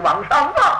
往上望。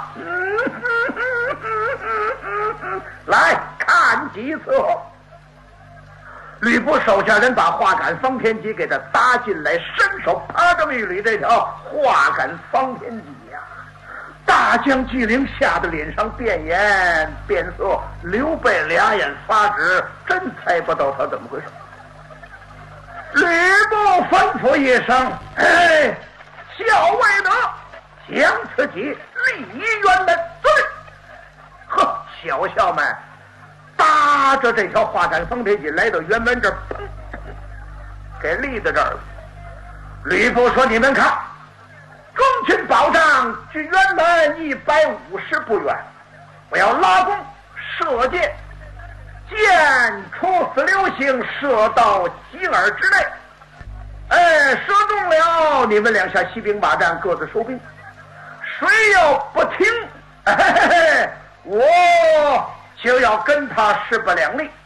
来看几次。吕布手下人把画杆方天戟给他搭进来，伸手啪这么一捋，这条画杆方天戟呀，大将纪灵吓得脸上变颜变色，刘备俩眼发直，真猜不到他怎么回事。吕布吩咐一声：“哎，小魏德，将此戟立辕门对。”呵，小校们搭着这条画杆方天戟来到辕门这儿，砰，给立在这儿了。吕布说：“你们看，中军保障距辕门150步远，我要拉弓射箭，箭出死流星，射到鸡耳之内。射中了，你们两下息兵马战，各自收兵。谁要不听，我就要跟他势不两立。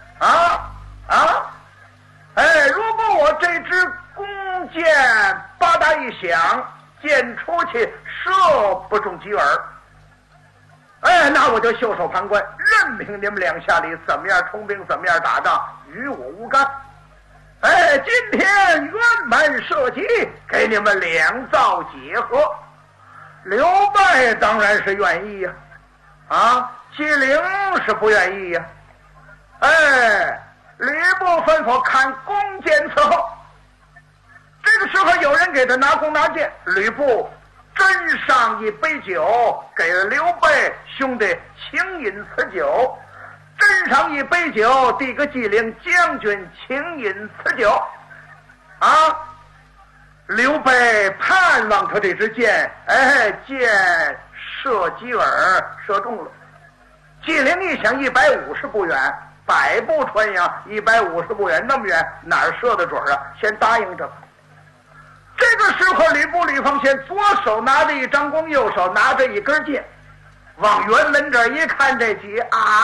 如果我这支弓箭吧嗒一响，箭出去射不中鸡耳，那我就袖手旁观，任凭你们两下里怎么样冲兵，怎么样打仗，与我无干。今天辕门射击，给你们两造解和。”刘备当然是愿意呀，纪灵是不愿意呀。吕布吩咐看弓箭伺候。这个时候有人给他拿弓拿箭，吕布斟上一杯酒，给了刘备兄弟，请饮此酒。斟上一杯酒，递个纪灵将军，请饮此酒。刘备盼望他这支箭，箭射鸡耳，射中了。纪灵一想150步远，百步穿杨，150步远那么远，哪儿射得准啊？先答应着。这个时候，吕布吕奉先左手拿着一张弓，右手拿着一根箭，往辕门这儿一看，这戟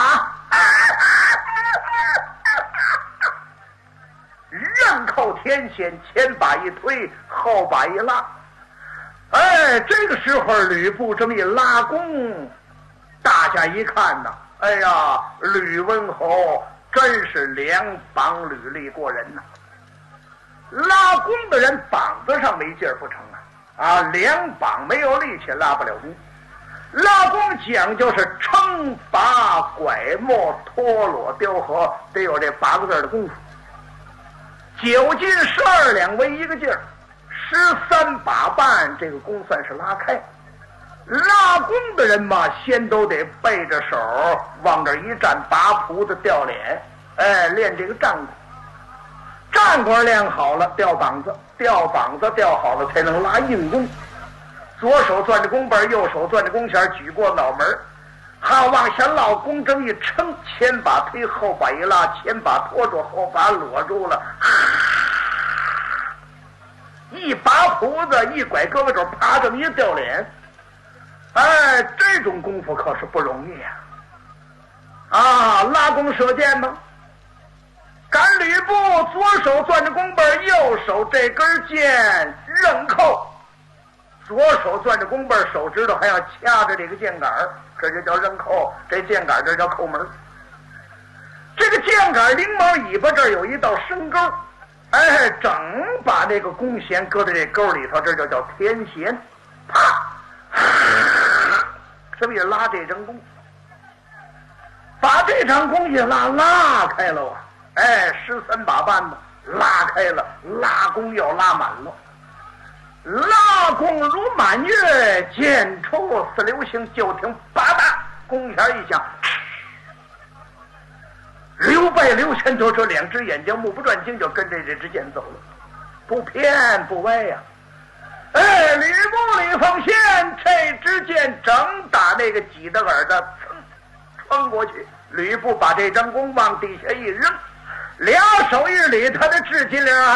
刃扣天险，前把一推，后把一拉。这个时候吕布这么一拉弓，大家一看呐，吕文侯真是两膀履历过人呐。拉弓的人膀子上没劲儿不成两膀没有力气拉不了弓。拉弓讲究是撑拔拐没脱裸雕合，得有这8个字的功夫。9斤12两为一个劲儿，13把半，这个弓算是拉开。拉弓的人嘛，先都得背着手往这一站，拔蹼子掉脸，练这个站鼓。站鼓练好了，吊膀子吊好了，才能拉硬弓。左手攥着弓背，右手攥着弓弦，举过脑门，往下落，弓正一撑，前把推，后把一拉，前把拖住，后把裸住了，一拔蹼子，一拐胳膊肘，啪这么一掉脸。这种功夫可是不容易拉弓射箭吗？赶吕布左手攥着弓背，右手这根箭扔扣，左手攥着弓背，手指头还要掐着这个箭杆，这就叫扔扣，这箭杆这叫扣门。这个箭杆翎毛尾巴这儿有一道深沟，整把这个弓弦搁在这沟里头，这就叫天弦。啪，这么一拉这张弓，把这张弓一拉开了13把半呢，拉开了，拉弓要拉满了。拉弓如满月，箭出似流星，就听吧嗒，弓弦一响，刘备刘玄德这两只眼睛目不转睛，就跟着这支箭走了，不偏不歪呀。吕布吕奉先这支箭正打那个戟的耳朵，穿过去。吕布把这张弓往地下一扔，两手一捋，他的至金铃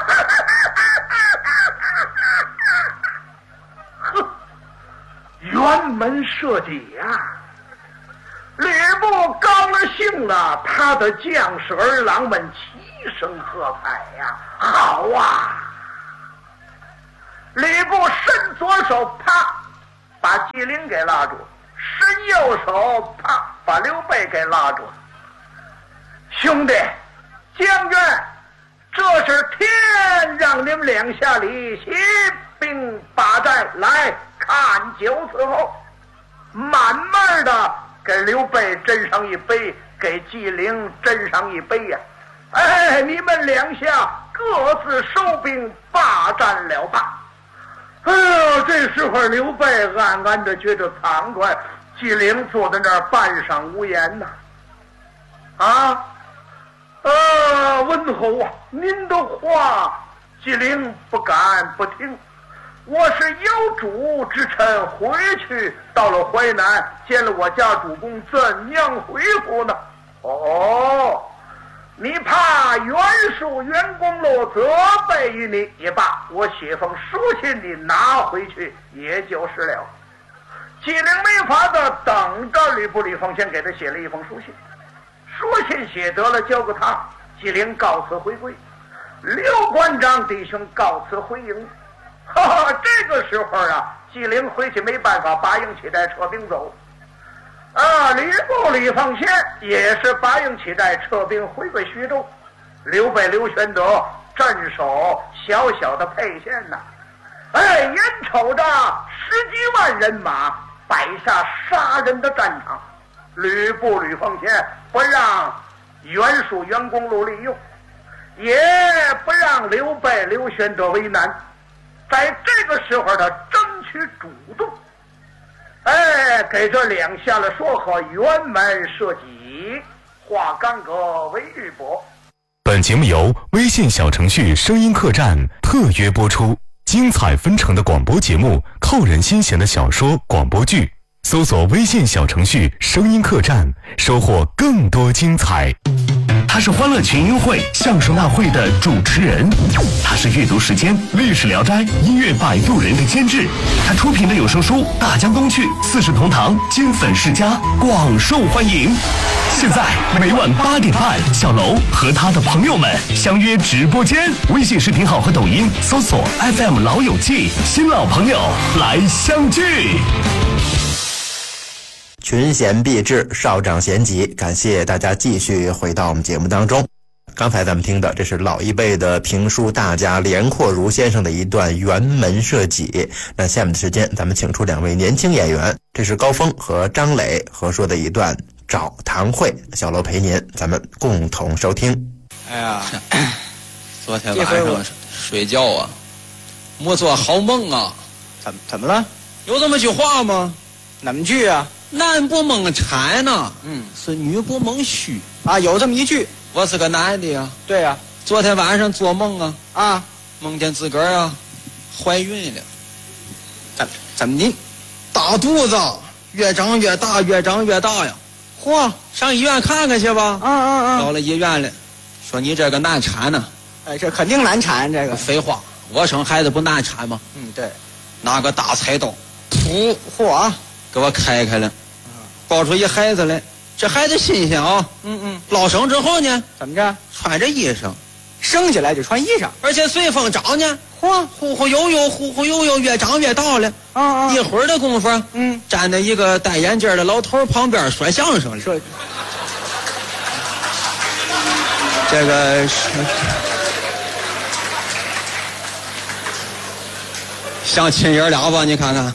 辕门射戟吕布高了兴了，他的将士儿郎们齐声喝彩好吕布伸左手，啪把纪灵给拉住，伸右手啪把刘备给拉住了。兄弟将军，这是天让你们两下里起兵把寨，来看酒伺候。慢慢的给刘备斟上一杯，给纪灵斟上一杯呀。哎，你们两下各自收兵，霸占了吧。哎呦，这时候刘备暗暗的觉得惭愧，纪灵坐在那儿半晌无言呐。温侯啊，您的话纪灵不敢不听。我是有主之臣，回去到了淮南，见了我家主公，怎样回复呢？哦，你怕袁术、袁公路责备于你也罢，我写封书信你拿回去也就是了。纪灵没法的等着吕布、吕奉先给他写了一封书信，书信写得了交给他，纪灵告辞回归，刘关张弟兄告辞回营。这个时候啊，纪灵回去没办法，拔营起带撤兵走。吕布、吕奉先也是拔营起带撤兵回归徐州。刘备、刘玄德镇守小小的沛县呐，眼瞅着10几万人马摆下杀人的战场。吕布、吕奉先不让袁术、袁公路利用，也不让刘备、刘玄德为难。在这个时候他争取主动，给这两下了说和辕门射戟，化干戈为玉帛。 本节目由微信小程序声音客栈特约播出，精彩纷呈的广播节目，扣人心弦的小说广播剧，搜索微信小程序声音客栈，收获更多精彩。他是欢乐群英会相声大会的主持人，他是阅读时间历史聊斋音乐摆渡人的监制，他出品的有声书《大江东去》四世同堂金粉世家广受欢迎。现在每晚8点半，小楼和他的朋友们相约直播间，微信视频号和抖音搜索 FM 老友记，新老朋友来相聚。 群贤毕至，少长咸集，感谢大家继续回到我们节目当中。刚才咱们听的这是老一辈的评书大家连阔如先生的一段辕门射戟。那下面的时间咱们请出2位年轻演员，这是高峰和张磊合说的一段找堂会。小楼陪您，咱们共同收听。 哎呀，昨天晚上睡觉啊，没做好梦啊。 怎么了？ 有这么句话吗？ 哪么句啊？ 男不蒙产呢，是女不蒙虚啊，有这么一句。 我是个男的呀。 对呀。 昨天晚上做梦啊， 梦见自个儿啊怀孕了。 怎么您大肚子越长越大，越长越大呀。嚯，上医院看看去吧。到了医院了，说你这个难产呢。 哎，这肯定难产，这个。 废话，我生孩子不难产吗？ 对。 拿个大菜刀，噗， 嚯， 给我开了。抱出一孩子来，这孩子新鲜啊！落生之后呢， 怎么着？ 穿着衣裳， 生下来就穿衣裳， 而且随风长呢， 嚯， 忽忽悠悠，越长越大了。一会儿的功夫，站在一个戴眼镜的老头旁边说相声了。这个是像亲爷俩吧？你看看，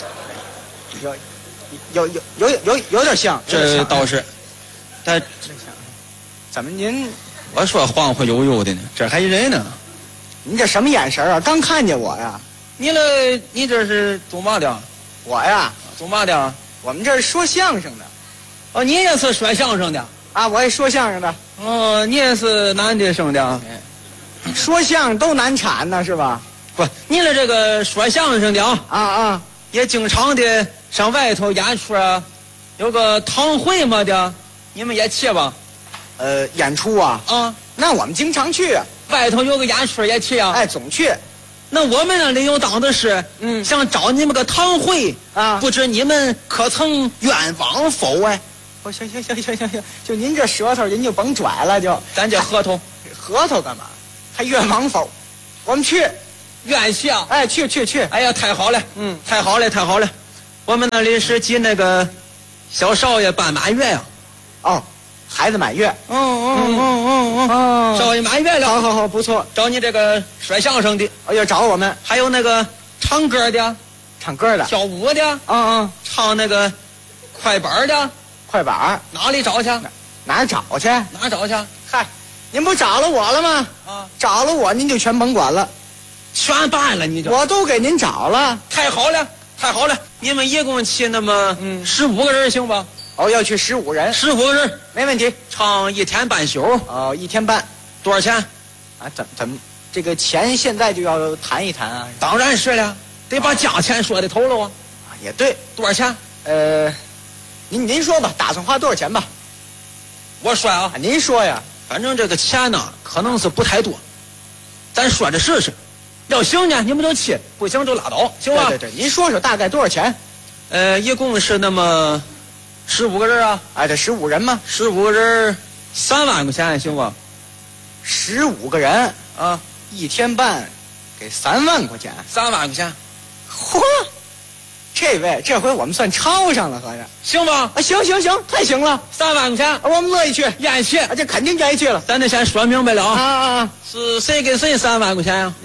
有点像， 这倒是，但怎么您？ 我说晃晃悠悠的呢，这还人呢。 您这什么眼神啊？刚看见我呀？ 你这是做嘛的？ 我呀， 做嘛的？ 我们这是说相声的。 哦，你也是说相声的啊？我也说相声的。 哦，你也是男的生的。 说相声都难产呢，是吧？ 不，你的这个说相声的啊， 也经常的上外头演出啊，有个堂会嘛的，你们也去吧？ 演出啊？那我们经常去。 外头有个演出也去啊？ 哎，总去。 那我们那里有当的是，想找你们个堂会啊， 不知你们可曾愿往否？哎， 行，就您这舌头，您就甭拽了，就咱这核桃干嘛？还愿往否？我们去。 愿去啊！ 哎，去！ 哎呀，太好了，太好了！ 我们那里是给那个小少爷办满月呀。 哦，孩子满月。 少爷满月了。 好，不错。 找你这个说相声的， 要找我们， 还有那个唱歌的， 唱歌的， 跳舞的，唱那个快板的， 快板哪里找去？ 哪儿找去？ 哪找去？ 嗨，您不找了我了吗？找了我您就全甭管了， 全办了你就。 我都给您找了。 太好了，太好了！你们一共去那么15个人行吧？ 要去15人 ，15个人没问题。 唱1天半宿。 1天半， 多少钱？ 啊，怎么这个钱现在就要谈一谈啊？ 当然是了，得把价钱说的头了啊。 也对， 多少钱？ 您说吧，打算花多少钱吧？ 我说啊， 您说呀。 反正这个钱呢，可能是不太多，咱说着试试。要行呢，你们就去；不行就拉倒，行吧？ 对，您说说大概多少钱？ 一共是那么15个人啊。 这15人吗 ？15个人3万块钱，行吧 ？15个人啊 ，1天半，给3万块钱。 3万块钱， 嚯！这位，这回我们算超上了，合着行吧？ 行，太行了 ，3万块钱， 我们乐意去， 愿意去， 这肯定愿意去了。 咱得先说明白了啊！ 是谁给谁3万块钱呀？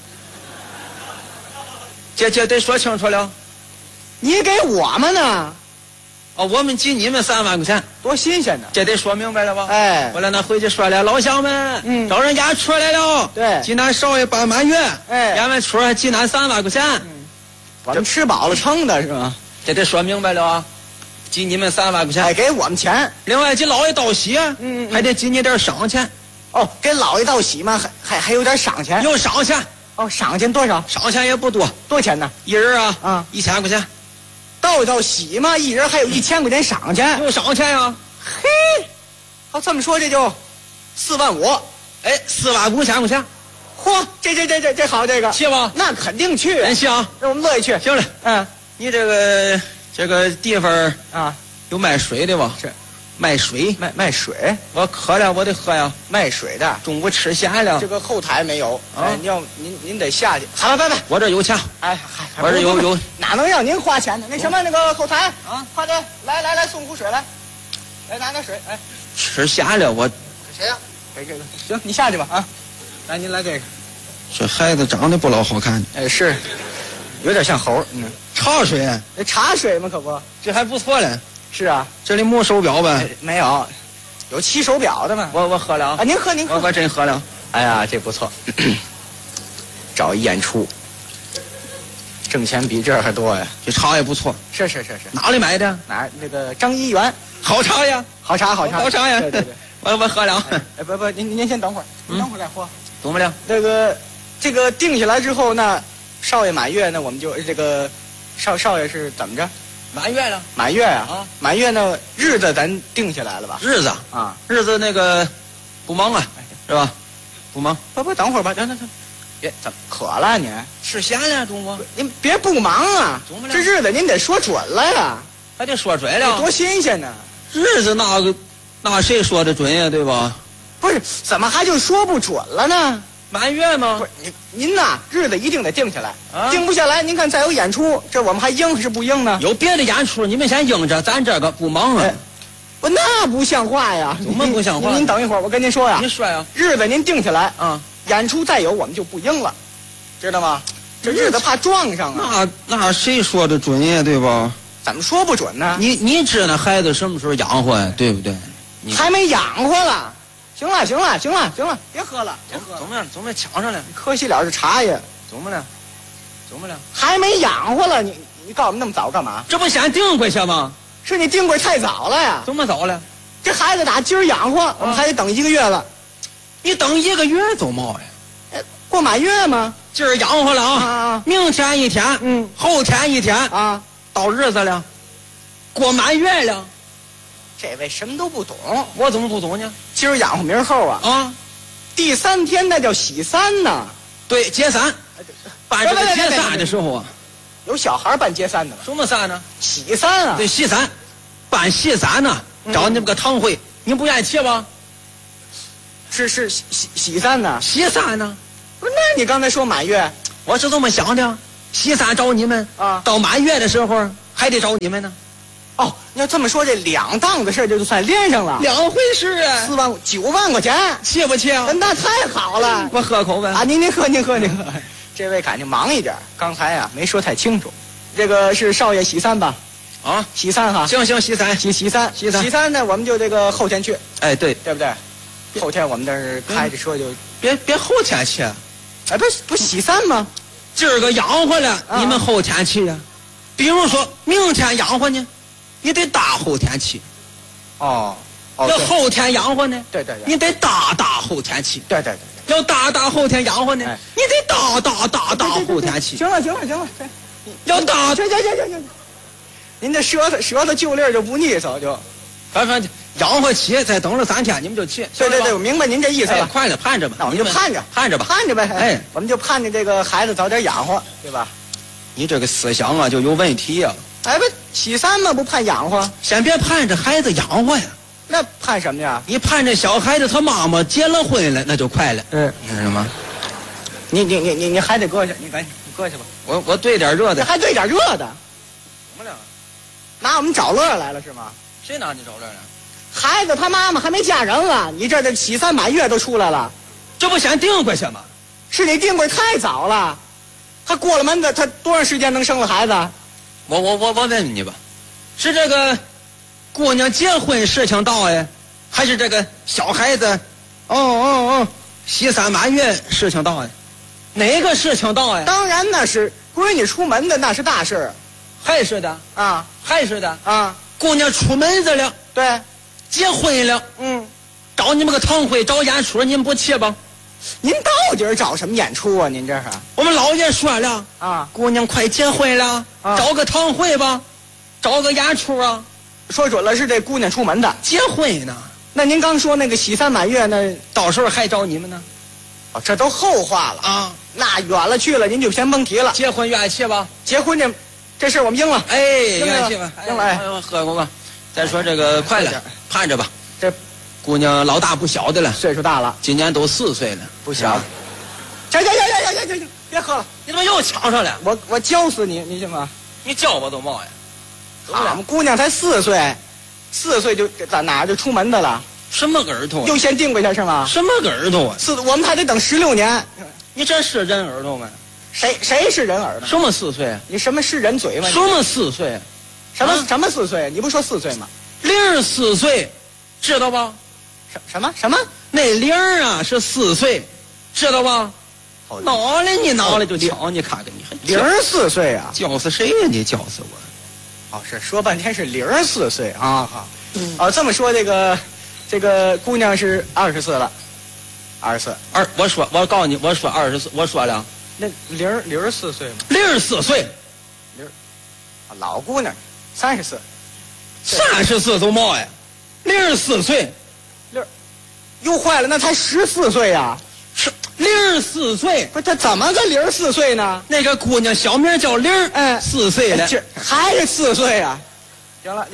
这得说清楚了。 你给我们呢？ 我们给你们3万块钱， 多新鲜呢！ 这得说明白了吧？后来呢，回去说了，老乡们，找人家出来了。 对， 济南少爷办满月，演完出来济南3万块钱。 我们吃饱了撑的是吧？ 这得说明白了啊！给你们3万块钱， 给我们钱。 另外给老爷道喜，还得给你点赏钱。 给老爷道喜嘛，还有点赏钱。 有赏钱。 赏钱多少？ 赏钱也不多， 多少钱呢？ 一人1000块钱。 道喜嘛，一人还有1000块钱赏钱。 有赏钱呀？ 嘿，这么说这就4万5。 4万5千块钱。 嚯，这好，这个去吧？ 那肯定去。 行， 那我们乐意去。 行了，你这个地方啊，有卖水的吧？ 是， 卖水， 卖水。 我渴了，我得喝呀。 卖水的， 中午吃咸了。 这个后台没有要您得下去。好了，拜拜。 我这有钱。我这有， 哪能让您花钱呢？那什么，那个后台快点来送壶水来拿点水。 吃咸了我。 谁呀？给这个行，你下去吧啊。来，您来这个。 这孩子长得不老好看。 是，有点像猴。 茶水。 茶水吗？可不， 这还不错嘞。 是啊， 这里没手表呗？ 没有，有骑手表的吗？ 我喝了啊。您喝。 我真喝了。 哎呀，这不错。找一演出，挣钱比这儿还多呀。 这茶也不错。 是。 哪里买的？ 那个张一元。 好茶呀。 好茶呀。对。 我喝了。 不，您先等会儿，您等会儿再喝。 怎么了？ 这个定下来之后，那少爷满月，那我们就这个少爷是怎么着？ 满月了。 满月啊！满月那日子咱定下来了吧？ 日子啊，日子那个不忙啊，是吧？不忙。 不，等会儿吧，等。别，怎么渴了你？ 吃咸了，中午。 您别不忙啊！这日子您得说准了呀。 还得说准了。 多新鲜呢！ 日子那谁说的准呀？对吧？ 不是，怎么还就说不准了呢？ 满月吗？ 不是，您呐，日子一定得定下来。定不下来，您看再有演出，这我们还应是不应呢？ 有别的演出，你们先应着，咱这个不忙啊。 那不像话呀！ 怎么不像话？ 您等一会儿，我跟您说呀。 您说呀。 日子您定下来啊，演出再有我们就不应了，知道吗？这日子怕撞上啊。 那谁说的准呀？对吧？ 怎么说不准呢？ 你知道那孩子什么时候养活呀？对不对？ 还没养活了。行了，别喝了。 怎么抢上来？ 可惜了这茶叶。 怎么了？ 还没养活了，你告诉我们那么早干嘛？ 这不先订回去吗？ 是你订过太早了呀。 怎么早了？ 这孩子打今儿养活，我们还得等1个月了。 你等1个月做嘛呀？ 过满月吗？ 今儿养活了啊，明天1天，后天1天啊， 到日子了，过满月了。 这位什么都不懂。 我怎么不懂呢？ 今儿养活明儿后啊，第3天那叫喜3呢。 对，接伞。办这个接伞的时候啊， 有小孩办接伞的吗？ 什么伞呢？ 喜伞啊。 对，喜伞，办喜伞呢，找你们个堂会，你不愿意去吧？ 是喜伞呢？ 喜伞呢？ 不是，那你刚才说满月， 我是这么想的。喜伞找你们啊， 到满月的时候还得找你们呢。 哦，你要这么说，这2档子事就算连上了， 两回事啊。 9万块钱， 气不气啊？ 那太好了。 我喝口呗。 啊，您喝。这位赶紧忙一点，刚才啊没说太清楚。这个是少爷洗3吧？ 啊， 洗3哈。 行，洗3， 洗3呢，我们就这个后天去。 哎，对不对？后天我们这儿开着车就别后天去。 哎，不洗3吗？ 今儿个养活了，你们后天去呀。比如说明天养活呢，你得大后天去。 哦， 要后天养活呢， 对， 你得大后天去。 对， 要大后天养活呢，你得大后天去。 行了， 要大。 行，您这舌头就粒儿就不腻手就， 反正养活起，再等了3天，你们就去。 对，我明白您这意思了。 快点盼着吧， 那我们就盼着吧。 哎， 我们就盼着这个孩子早点养活，对吧？ 你这个思想啊就有问题呀。 哎，不洗3嘛，不盼养活？ 先别盼着孩子养活呀， 那盼什么呀？ 你盼着小孩子他妈妈结了婚了，那就快了。你知道吗？ 你还得搁下，你赶紧搁下吧。 我兑点热的。 还兑点热的？怎么了？ 拿我们找乐来了是吗？ 谁拿你找乐了？ 孩子他妈妈还没嫁人了，你这洗3满月都出来了， 这不先订过去吗？ 是你订过太早了，他过了门子，他多长时间能生了孩子？ 我问问你吧，是这个姑娘结婚事情到哎，还是这个小孩子洗3满月事情到哎？哪个事情到哎？ 当然那是闺女出门的，那是大事。 还是的啊， 还是的啊， 姑娘出门子了， 对， 结婚了，找你们个堂会找演出，你们不去吧？ 您到底找什么演出啊？您这是？ 我们老爷说了啊， 姑娘快结婚了，找个堂会吧，找个演出啊。 说准了是这姑娘出门的， 结婚呢。 那您刚说那个洗3满月呢， 到时候还找你们呢。 哦，这都后话了啊， 那远了去了，您就先甭提了。 结婚愿意去吧？ 结婚这事我们应了。 哎，愿意去吧？ 应了。哎， 喝过吧。再说这个快了，盼着吧。 这姑娘老大不小的了， 岁数大了， 今年都4岁了， 不小。行，别喝了， 你怎么又抢上了？ 我教死你，你信吗？ 你叫我都冒呀！ 我们姑娘才4岁，4岁就在哪儿就出门的了。 什么个儿童？ 又先定过去是吗？ 什么个儿童啊？ 我们还得等16年。 你这是人儿童吗？ 谁是人儿呢？ 什么4岁？ 你什么是人嘴吗？ 什么4岁？ 什么4岁？你不说4岁吗 ？04岁，知道吧？ 什么？ 那0啊是4岁，知道吧？恼了你恼了就抢，你看看你还 04岁啊？ 叫死谁呀？你叫死我！ 哦，是说半天是04岁啊！哦，这么说这个姑娘是24了，24。 我告诉你，我说24，我说了。 那04岁吗 ？04岁， 老姑娘，34 都冒呀，04岁， 又坏了，那才14岁呀， 是04岁， 不是他怎么个04岁呢？ 那个姑娘小名叫4岁了， 还是4岁呀？行了，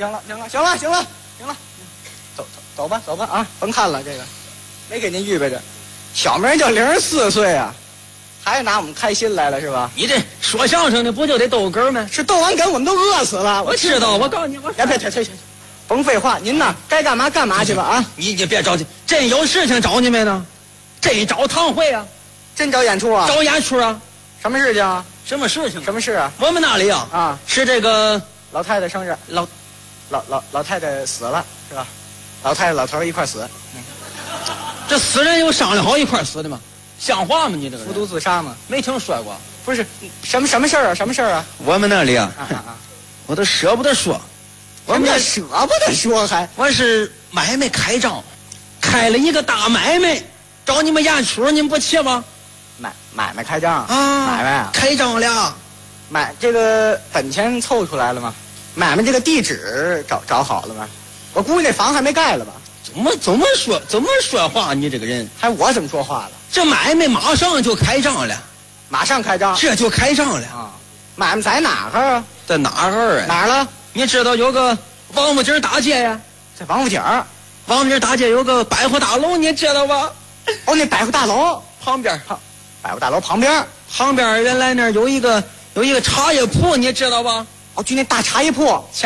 走吧啊，甭看了，这个没给您预备着，小名叫04岁啊。还是拿我们开心来了是吧？ 你这说相声的不就得逗哏吗？ 是逗完哏我们都饿死了。 我知道，我告诉你， 别，甭废话，您呢该干嘛干嘛去吧啊！ 你别着急，真有事情找你们呢，真找堂会啊， 真找演出啊， 找演出啊， 什么事情啊？ 什么事情？ 什么事啊？ 我们那里啊是这个老太太生日，老太太死了是吧？老太太老头一块死， 这死人有商量好一块死的吗？像话吗？你这个服毒自杀吗？ 没听说过。 不是什么事儿啊？什么事儿啊？ 我们那里我都舍不得说。 我们这舍不得说还？ 我是买卖开张，开了一个大买卖，找你们演出，你们不去吗？ 买卖开张啊？买卖啊？ 开张了。 买这个本钱凑出来了吗？买卖这个地址找好了吗？我估计那房还没盖了吧？ 怎么说话？你这个人还我怎么说话了？ 这买卖马上就开张了， 马上开张， 这就开张了啊！买卖在哪儿啊？ 在哪儿啊？ 哪儿了？ 你知道有个王府井大街呀？ 在王府井大街有个百货大楼，你知道吧？ 哦，那百货大楼旁边， 百货大楼旁边原来那儿有一个茶叶铺，你知道吧？ 哦，就那大茶叶铺。